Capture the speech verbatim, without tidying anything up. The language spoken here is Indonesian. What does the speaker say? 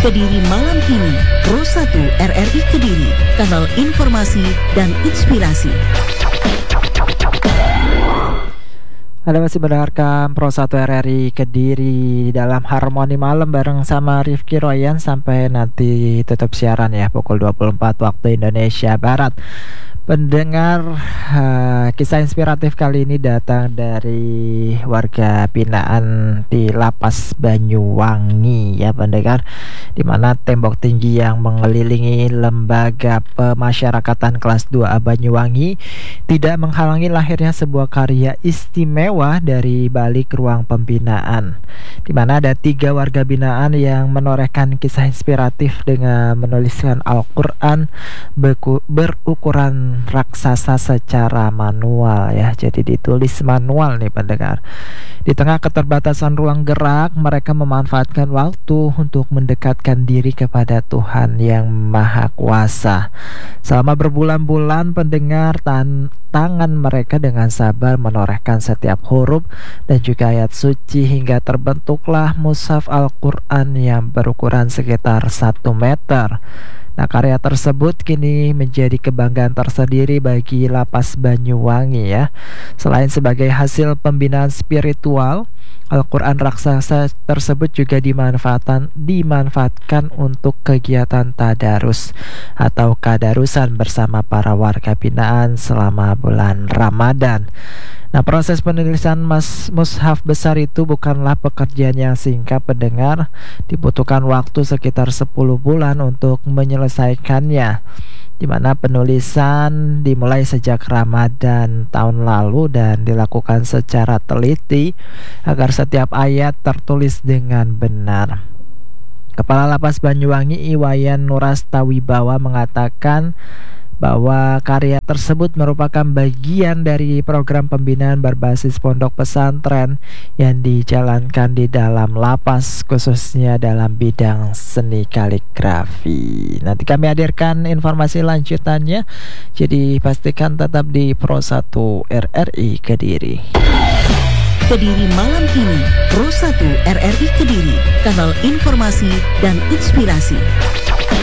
Kediri malam ini, Pro satu R R I Kediri, kanal informasi dan inspirasi. Anda masih mendengarkan Pro satu R R I Kediri dalam Harmoni Malam bareng sama Rifki Royan sampai nanti tutup siaran ya pukul dua puluh empat waktu Indonesia Barat. Pendengar, uh, kisah inspiratif kali ini datang dari warga binaan di Lapas Banyuwangi ya pendengar, di mana tembok tinggi yang mengelilingi lembaga pemasyarakatan kelas dua A Banyuwangi tidak menghalangi lahirnya sebuah karya istimewa dari balik ruang pembinaan, di mana ada tiga warga binaan yang menorehkan kisah inspiratif dengan menuliskan Al-Quran beku, berukuran raksasa secara manual ya. Jadi ditulis manual nih pendengar. Di tengah keterbatasan ruang gerak, mereka memanfaatkan waktu untuk mendekatkan diri kepada Tuhan yang Maha Kuasa. Selama berbulan-bulan pendengar, tan tangan mereka dengan sabar menorehkan setiap huruf dan juga ayat suci hingga terbentuklah mushaf Al-Quran yang berukuran sekitar satu meter. Nah, karya tersebut kini menjadi kebanggaan tersendiri bagi Lapas Banyuwangi ya. Selain sebagai hasil pembinaan spiritual, Al-Quran raksasa tersebut juga dimanfaatkan, dimanfaatkan untuk kegiatan tadarus atau kadarusan bersama para warga binaan selama bulan Ramadan. Nah, proses penulisan mas, mushaf besar itu bukanlah pekerjaan yang singkat pendengar. Dibutuhkan waktu sekitar sepuluh bulan untuk menyelesaikannya, di mana penulisan dimulai sejak Ramadan tahun lalu dan dilakukan secara teliti agar setiap ayat tertulis dengan benar. Kepala Lapas Banyuwangi Iwayan Nurastawibawa mengatakan bahwa karya tersebut merupakan bagian dari program pembinaan berbasis pondok pesantren yang dijalankan di dalam lapas, khususnya dalam bidang seni kaligrafi. Nanti kami hadirkan informasi lanjutannya, jadi pastikan tetap di Pro satu R R I Kediri. Kediri malam ini, Pro satu R R I Kediri, kanal informasi dan inspirasi.